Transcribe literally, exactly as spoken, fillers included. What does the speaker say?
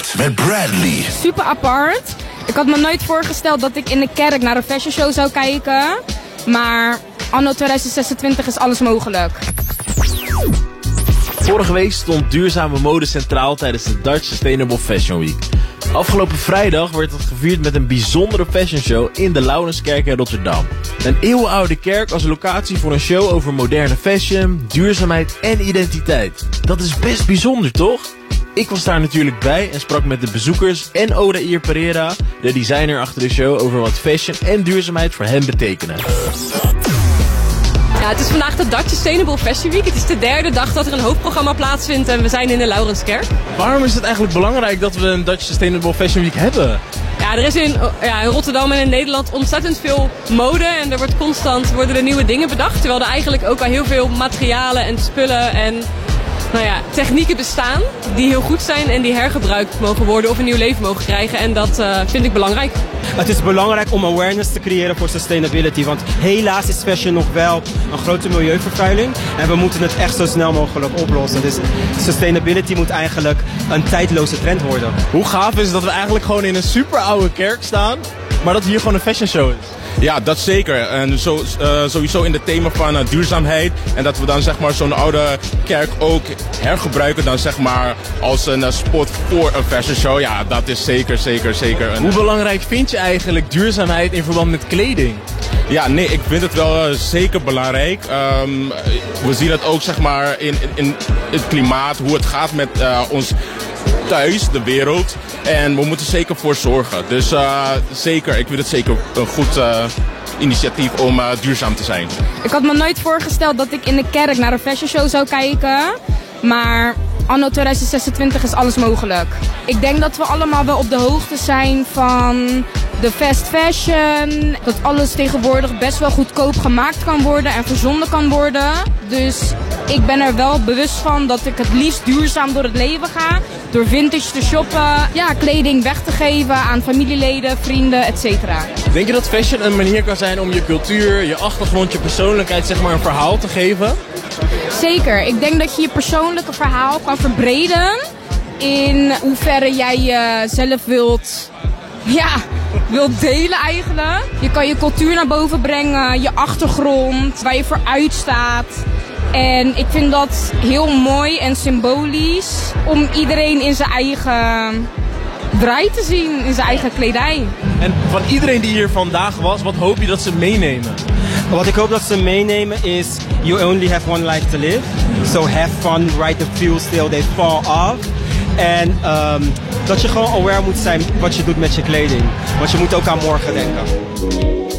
Apart met Bradley. Super apart. Ik had me nooit voorgesteld dat ik in de kerk naar een fashion show zou kijken. Maar anno tweeduizend zesentwintig is alles mogelijk. Vorige week stond duurzame mode centraal tijdens de Dutch Sustainable Fashion Week. Afgelopen vrijdag werd het gevierd met een bijzondere fashion show in de Laurenskerk in Rotterdam. Een eeuwenoude kerk als locatie voor een show over moderne fashion, duurzaamheid en identiteit. Dat is best bijzonder, toch? Ik was daar natuurlijk bij en sprak met de bezoekers en Odair Pereira, de designer achter de show, over wat fashion en duurzaamheid voor hen betekenen. Ja, het is vandaag de Dutch Sustainable Fashion Week. Het is de derde dag dat er een hoofdprogramma plaatsvindt en we zijn in de Laurenskerk. Waarom is het eigenlijk belangrijk dat we een Dutch Sustainable Fashion Week hebben? Ja, er is in, ja, in Rotterdam en in Nederland ontzettend veel mode en er wordt constant worden er nieuwe dingen bedacht. Terwijl er eigenlijk ook al heel veel materialen en spullen en nou ja, technieken bestaan die heel goed zijn en die hergebruikt mogen worden of een nieuw leven mogen krijgen. En dat uh, vind ik belangrijk. Het is belangrijk om awareness te creëren voor sustainability, want helaas is fashion nog wel een grote milieuvervuiling en we moeten het echt zo snel mogelijk oplossen. Dus sustainability moet eigenlijk een tijdloze trend worden. Hoe gaaf is het dat we eigenlijk gewoon in een super oude kerk staan, maar dat hier gewoon een fashion show is? Ja, dat zeker. En zo, uh, sowieso in het thema van uh, duurzaamheid. En dat we dan zeg maar zo'n oude kerk ook hergebruiken dan zeg maar als een uh, spot voor een fashion show. Ja, dat is zeker, zeker, zeker. Een, Hoe belangrijk vind je eigenlijk duurzaamheid in verband met kleding? Ja, nee, ik vind het wel uh, zeker belangrijk. Um, we zien het ook zeg maar in, in, in het klimaat, hoe het gaat met uh, ons thuis, de wereld. En we moeten zeker voor zorgen. Dus uh, zeker, ik vind het zeker een goed uh, initiatief om uh, duurzaam te zijn. Ik had me nooit voorgesteld dat ik in de kerk naar een fashion show zou kijken. Maar anno tweeduizend zesentwintig is alles mogelijk. Ik denk dat we allemaal wel op de hoogte zijn van de fast fashion. Dat alles tegenwoordig best wel goedkoop gemaakt kan worden en verzonden kan worden. Dus ik ben er wel bewust van dat ik het liefst duurzaam door het leven ga. Door vintage te shoppen, ja, kleding weg te geven aan familieleden, vrienden, et cetera. Denk je dat fashion een manier kan zijn om je cultuur, je achtergrond, je persoonlijkheid zeg maar een verhaal te geven? Zeker. Ik denk dat je je persoonlijke verhaal kan verbreden in hoeverre jij jezelf wilt, ja, wilt delen eigenlijk. Je kan je cultuur naar boven brengen, je achtergrond, waar je voor uitstaat. En ik vind dat heel mooi en symbolisch om iedereen in zijn eigen draai te zien, in zijn eigen kledij. En van iedereen die hier vandaag was, wat hoop je dat ze meenemen? Wat ik hoop dat ze meenemen is, you only have one life to live. So have fun, ride the fuel till they fall off. En um, dat je gewoon aware moet zijn wat je doet met je kleding. Want je moet ook aan morgen denken.